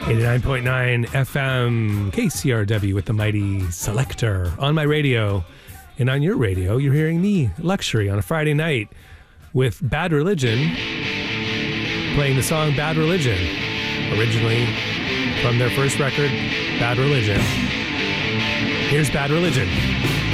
89.9 FM KCRW with the mighty Selector on my radio. And on your radio, you're hearing me, Luxury, on a Friday night with Bad Religion, playing the song Bad Religion, originally from their first record, Bad Religion. Here's Bad Religion.